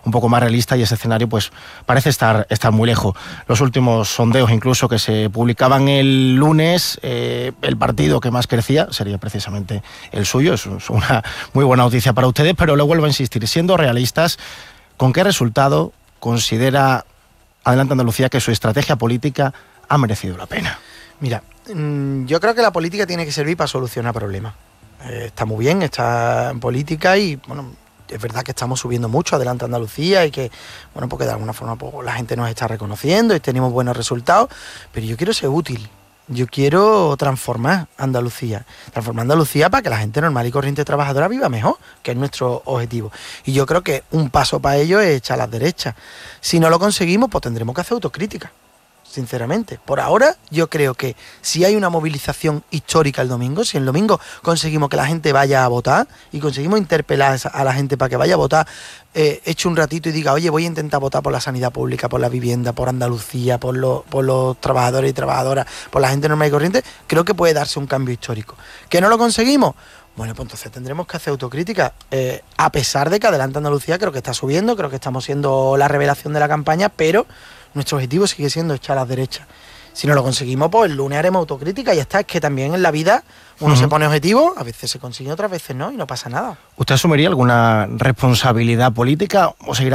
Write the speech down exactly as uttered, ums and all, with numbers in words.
un poco más realista y ese escenario pues parece estar, estar muy lejos. Los últimos sondeos incluso que se publicaban el lunes, eh, el partido que más crecía sería precisamente el suyo. Es una muy buena noticia para ustedes, pero le vuelvo a insistir, siendo realistas, ¿con qué resultado considera Adelante Andalucía que su estrategia política ha merecido la pena? Mira, yo creo que la política tiene que servir para solucionar problemas. Eh, está muy bien, está en política y, bueno, es verdad que estamos subiendo mucho Adelante Andalucía y que, bueno, porque de alguna forma pues, la gente nos está reconociendo y tenemos buenos resultados, pero yo quiero ser útil. Yo quiero transformar Andalucía, transformar Andalucía para que la gente normal y corriente trabajadora viva mejor, que es nuestro objetivo. Y yo creo que un paso para ello es echar a las derechas. Si no lo conseguimos, pues tendremos que hacer autocrítica, sinceramente. Por ahora, yo creo que si hay una movilización histórica el domingo, si el domingo conseguimos que la gente vaya a votar y conseguimos interpelar a la gente para que vaya a votar, eh, eche un ratito y diga, oye, voy a intentar votar por la sanidad pública, por la vivienda, por Andalucía, por, lo, por los trabajadores y trabajadoras, por la gente normal y corriente, creo que puede darse un cambio histórico. ¿Que no lo conseguimos? Bueno, pues entonces tendremos que hacer autocrítica, eh, a pesar de que Adelante Andalucía creo que está subiendo, creo que estamos siendo la revelación de la campaña, pero nuestro objetivo sigue siendo echar a las derechas. Si no lo conseguimos, pues el lunes haremos autocrítica y ya está. Es que también en la vida uno uh-huh. se pone objetivos, a veces se consigue, otras veces no, y no pasa nada. ¿Usted asumiría alguna responsabilidad política o seguirá